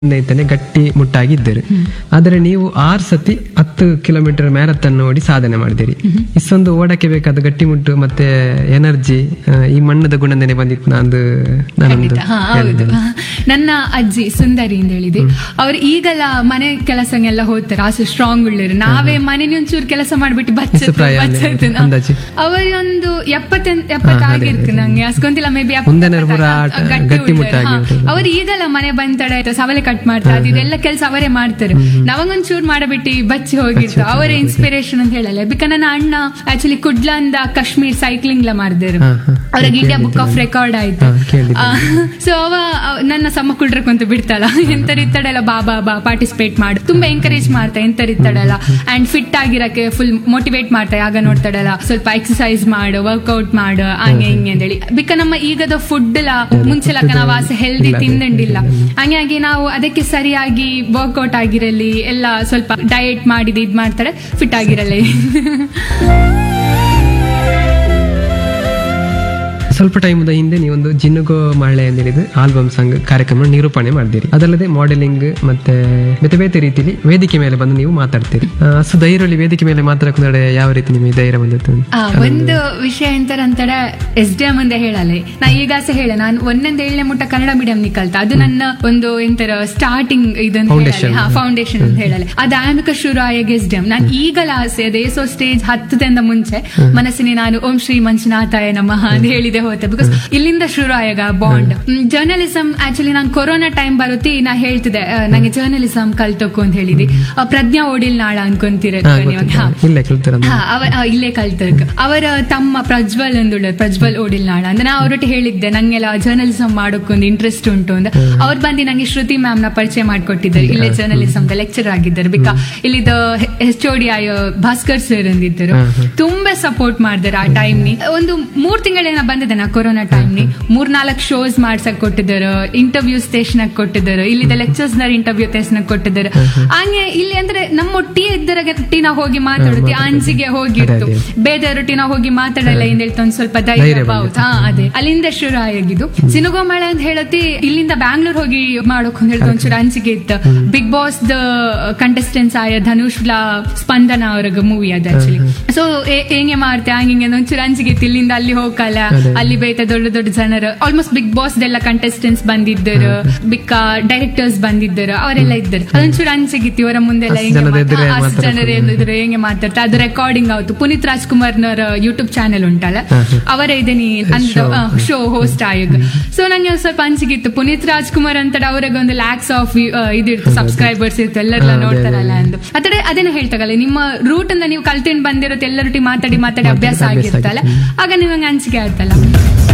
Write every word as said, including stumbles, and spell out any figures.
ಸ್ನೇಹಿತನೇ ಗಟ್ಟಿ ಮುಟ್ಟಾಗಿದ್ದರು. ಆದರೆ ನೀವು ಆರು ಸತಿ ಹತ್ತು ಕಿಲೋಮೀಟರ್ ಮ್ಯಾರಥಾನ್ ಓಡಿ ಸಾಧನೆ ಮಾಡಿದಿರಿ. ಇಷ್ಟೊಂದು ಓಡಕ್ಕೆ ಬೇಕಾದ ಗಟ್ಟಿಮುಟ್ಟು ಮತ್ತೆ ಎನರ್ಜಿ ಈ ಮಣ್ಣದ ಗುಣನೇ ಬಂದಿತ್ತು. ನಂದು ನಾನೊಂದು ನನ್ನ ಅಜ್ಜಿ ಸುಂದರಿ ಅಂತ ಹೇಳಿದೆ, ಅವ್ರು ಈಗೆಲ್ಲ ಮನೆ ಕೆಲಸನೆಲ್ಲ ಹೋಗ್ತಾರೆ, ಅಷ್ಟು ಸ್ಟ್ರಾಂಗ್ ಉಳ್ಳರು. ನಾವೇ ಮನೆ ಒಂಚೂರು ಕೆಲಸ ಮಾಡ್ಬಿಟ್ಟು ಬಚ್ಚ ಅವರೊಂದು ಎಪ್ಪತ್ತೆಂಟು ಎಪ್ಪತ್ತಾಗಿರ್ತು ನಂಗೆ ಅಸ್ಕೊಂತಿಲ್ಲ, ಮೇ ಬಿ ಅವ್ರು ಈಗೆಲ್ಲ ಮನೆ ಬಂತಡ ಸವಲೆ ಕಟ್ ಮಾಡ್ತಾರೆ, ಇದೆಲ್ಲ ಕೆಲಸ ಅವರೇ ಮಾಡ್ತಾರೆ. ನಾವಂಗೊಂಚೂರು ಮಾಡಬಿಟ್ಟು ಬಚ್ಚಿ ಹೋಗಿರ್ತು. ಅವರೇ ಇನ್ಸ್ಪಿರೇಷನ್ ಅಂತ ಹೇಳಲ್ಲ. ಬಿಕ ನನ್ನ ಅಣ್ಣ ಆಕ್ಚುಲಿ ಕುಡ್ಲಾಂದ ಕಾಶ್ಮೀರ್ ಸೈಕ್ಲಿಂಗ್ ಲ ಮಾಡಿದ್ರು, ಅವ್ರಿಗೆ ಇಂಡಿಯಾ ಬುಕ್ ಆಫ್ ರೆಕಾರ್ಡ್ ಆಯ್ತು. ಸೊ ಅವ ನನ್ನ ಸಮ ಕುಡ್ರಕ್ಕಂತ ಬಿಡ್ತಾಳ, ಎಂತರಿತ್ತಡಲ್ಲ ಬಾ ಬಾ ಬಾ ಪಾರ್ಟಿಸಿಪೇಟ್ ಮಾಡು, ತುಂಬಾ ಎಂಕರೇಜ್ ಮಾಡ್ತಾ ಎಂತರಿತ್ತಡಲ್ಲ. ಅಂಡ್ ಫಿಟ್ ಆಗಿರಕ್ಕೆ ಫುಲ್ ಮೋಟಿವೇಟ್ ಮಾಡ್ತಾ, ಆಗ ನೋಡ್ತಾಡಲ್ಲ ಸ್ವಲ್ಪ ಎಕ್ಸರ್ಸೈಸ್ ಮಾಡು, ವರ್ಕ್ಔಟ್ ಮಾಡು, ಹಂಗೆ ಹಿಂಗೆ ಅಂತೇಳಿ. ಬಿಕ ನಮ್ಮ ಈಗದ ಫುಡ್ ಲ ಮುಂಚೆಲಕ್ಕ ನಾವು ಆಸೆ ಹೆಲ್ದಿ ತಿಂದಂಡಿಲ್ಲ, ಹಂಗಾಗಿ ನಾವು ಅದಕ್ಕೆ ಸರಿಯಾಗಿ ವರ್ಕ್ಔಟ್ ಆಗಿರಲಿ, ಎಲ್ಲ ಸ್ವಲ್ಪ ಡಯಟ್ ಮಾಡಿದ ಇದ್ ಮಾಡ್ತಾರೆ, ಫಿಟ್ ಆಗಿರಲಿ. ಸ್ವಲ್ಪ ಟೈಮದ ಹಿಂದೆ ನೀವೊಂದು ಜಿನ್ನುಗೋ ಮಳೆ ಅಂತ ಹೇಳಿದ ಆಲ್ಬಮ್ ಸಾಂಗ್ ಕಾರ್ಯಕ್ರಮ ನಿರೂಪಣೆ ಮಾಡಿದಿರಿ. ಅದಲ್ಲದೆ ಮಾಡೆಲಿಂಗ್ ಮತ್ತೆ ಬೇತೆ ಬೇತೆ ರೀತಿಯಲ್ಲಿ ವೇದಿಕೆ ಮೇಲೆ ಬಂದು ನೀವು ಮಾತಾಡ್ತೀರಿ. ಅಷ್ಟು ಧೈರ್ಯದಲ್ಲಿ ವೇದಿಕೆ ಮೇಲೆ ಮಾತಾಡೋಕೆ ಯಾವ ರೀತಿ ನಿಮಗೆ ಧೈರ್ಯ ಬಂದಿತ್ತು? ಒಂದು ವಿಷಯ ಎಂತಾರಂತಡೆ ಎಸ್ ಡಿ ಎಂ ಅಂತ ಹೇಳಲ್ಲ, ನಾ ಈಗಾಸ ಹೇಳ ನಾನು ಒಂದೊಂದು ಏಳನೇ ಮುಟ್ಟ ಕನ್ನಡ ಮೀಡಿಯಂ ನಿ ಕಲ್ತ, ಅದು ನನ್ನ ಒಂದು ಎಂತರ ಸ್ಟಾರ್ಟಿಂಗ್ ಇದನ್ನ ಫೌಂಡೇಶನ್ ಅಂತ ಹೇಳಲ್ಲ. ಅದು ಆಮಿಕ ಶುರು ಆಯಾಗ ಎಸ್ ಡಿ ಎಂ. ನಾನು ಈಗಲ ಆಸೆ ಅದೇ ಸೊ ಸ್ಟೇಜ್ ಹತ್ತದಿಂದ ಮುಂಚೆ ಮನಸ್ಸಿನ ನಾನು ಓಂ ಶ್ರೀ ಮಂಜುನಾಥಾಯ ನಮಃ ಅಂತ ಹೇಳಿದೆ ಹೋತೆ. ಬಿಕಾಸ್ ಇಲ್ಲಿಂದ ಶುರು ಆಯಾಗ ಬಾಂಡ್ ಜರ್ನಲಿಸಂ. ಆಕ್ಚುಲಿ ನಾನು ಕೊರೋನಾ ಟೈಮ್ ಬರುತ್ತೆ, ನಾ ಹೇಳ್ತಿದ್ದೆ ನಂಗೆ ಜರ್ನಲಿಸಂ ಕಲ್ತೋಕು ಅಂತ ಹೇಳಿದಿ. ಪ್ರಜ್ಞಾ ಓಡಿಲ್ ನಾಳ ಅನ್ಕೊಂತೀರ ಇಲ್ಲೇ ಕಲ್ತಕ್. ಅವರ ತಮ್ಮ ಪ್ರಜ್ವಲ್ ಅಂದುಳ್ಳ ಪ್ರಜ್ವಲ್ ಓಡಿಲ್ ನಾಳ ಅಂದ್ರೆ ನಾ ಅವ್ರೊಟ್ಟು ಹೇಳಿದ್ದೆ ನಂಗೆಲ್ಲ ಜರ್ನಲಿಸಂ ಮಾಡೋಕೊಂದು ಇಂಟ್ರೆಸ್ಟ್ ಉಂಟು ಅಂತ. ಅವ್ರು ಬಂದು ನಂಗೆ ಶ್ರುತಿ ಮ್ಯಾಮ್ ನ ಪರಿಚಯ ಮಾಡ್ಕೊಟ್ಟಿದ್ದಾರೆ, ಇಲ್ಲೇ ಜರ್ನಲಿಸಂ ಲೆಕ್ಚರ್ ಆಗಿದ್ದಾರೆ. ಬಿಕಾ ಇಲ್ಲಿದ ಎಚ್ ಓ ಡಿ ಆಯ ಭಾಸ್ಕರ್ ಸರ್ ಅಂದಿದ್ದರು, ತುಂಬಾ ಸಪೋರ್ಟ್ ಮಾಡಿದಾರೆ ಆ ಟೈಮ್ ನಿ. ಒಂದು ಮೂರ್ ತಿಂಗಳೇನ ಬಂದಿದೆ ನಾ ಕೊರೋನಾ ಟೈಮ್ ನಿ, ಮೂರ್ ನಾಲ್ಕು ಶೋಸ್ ಮಾಡ್ಸಕ್ ಕೊಟ್ಟಿದ್ದಾರೆ, ಇಂಟರ್ವ್ಯೂ ಸ್ಟೇಷನ್ ಕೊಟ್ಟಿದ್ದಾರೆ, ಇಲ್ಲಿದ ಲೆಕ್ಚರ್ಸ್ ನ ಇಂಟರ್ವ್ಯೂ ಸ್ಟೇಷನ್ ಕೊಟ್ಟಿದ್ದಾರೆ. ಹಂಗೆ ಇಲ್ಲಿ ಅಂದ್ರೆ ನಮ್ಮ ಒಟ್ಟಿ ಇದ್ದರಗಟ್ಟಿ ನಾವು ಹೋಗಿ ಮಾತಾಡುತ್ತೆ, ಅಂಜಿಗೆ ಹೋಗಿತ್ತು, ಬೇದರೊಟ್ಟಿ ನಾವು ಹೋಗಿ ಮಾತಾಡಲ್ಲ ಅಂತ ಹೇಳ್ತಾ ಒಂದ್ ಸ್ವಲ್ಪ ಧೈರ್ಯ ಬಾವುತ. ಹಾ ಅದೇ ಅಲ್ಲಿಂದ ಶುರು ಆಗಿದ್ದು. ಸಿನುಗೋ ಮಳೆ ಅಂತ ಹೇಳತಿ ಇಲ್ಲಿಂದ ಬ್ಯಾಂಗ್ಳೂರ್ ಹೋಗಿ ಮಾಡೋಕ್ ಅಂತ ಹೇಳ್ತಾ ಒಂಚೂರು ಅಂಜಿಗೆ ಇತ್ತು. ಬಿಗ್ ಬಾಸ್ ದ ಕಂಟೆಸ್ಟೆಂಟ್ಸ್ ಆಯ ಧನುಷ್ ಲ ಸ್ಪಂದನ ಅವ್ರಗ ಮೂವಿ ಅದು ಆಕ್ಚುಲಿ. ಸೊ ಹೆಂಗೆ ಮಾಡ್ತೆ ಹಂಗೆ ಒಂಚೂರು ಅಂಜಿಗೆ ಇತ್ತು, ಇಲ್ಲಿಂದ ಅಲ್ಲಿ ಹೋಗಲ್ಲ, ಅಲ್ಲಿ ಬೇಯ್ತ ದೊಡ್ಡ ದೊಡ್ಡ ಜನರು ಆಲ್ಮೋಸ್ಟ್ ಬಿಗ್ ಬಾಸ್ ದೆಲ್ಲ ಕಂಟೆಸ್ಟೆಂಟ್ಸ್ ಬಂದಿದ್ದರು, ಬಿಕ್ಕ ಡೈರೆಕ್ಟರ್ಸ್ ಬಂದಿದ್ದರು, ಅವರೆಲ್ಲ ಇದ್ದರು. ಅದೊಂಚೂರು ಅಂಜಿಗಿತ್ತು, ಇವರ ಮುಂದೆಲ್ಲ ಅಷ್ಟು ಜನರು ಏನಿದ್ರು ಹೆಂಗೆ ಮಾತಾಡ್ತಾರೆ. ಅದು ರೆಕಾರ್ಡಿಂಗ್ ಆಯ್ತು. ಪುನೀತ್ ರಾಜ್ಕುಮಾರ್ನವರ ಯೂಟ್ಯೂಬ್ ಚಾನೆಲ್ ಉಂಟಲ್ಲ, ಅವರ ಇದೀನಿ ಶೋ ಹೋಸ್ಟ್ ಆಯೋಗ. ಸೊ ನಂಗೆ ಸ್ವಲ್ಪ ಅಂಜಿಗಿತ್ತು, ಪುನೀತ್ ರಾಜ್ಕುಮಾರ್ ಅಂತ ಅವ್ರಿಗೆ ಒಂದು ಲ್ಯಾಕ್ಸ್ ಆಫ್ ಇದಿರ್ತು, ಸಬ್ಸ್ಕ್ರೈಬರ್ಸ್ ಇರ್ತು, ಎಲ್ಲರೆಲ್ಲ ನೋಡ್ತಾರಲ್ಲ ಅಂದು. ಅದೇ ಅದೇನ ಹೇಳ್ತಾಗಲ್ಲ, ನಿಮ್ಮ ರೂಟ್ ಇಂದ ನೀವು ಕಲ್ತಿಂಡ್ ಬಂದಿರುತ್ತೆ, ಎಲ್ಲರೊಟ್ಟಿಗೆ ಮಾತಾಡಿ ಮಾತಾಡಿ ಅಭ್ಯಾಸ ಆಗಿರ್ತಲ್ಲ, ಆಗ ನಿಮಗೆ ಅಂಜಿಕೆ ಆಯ್ತಲ್ಲ.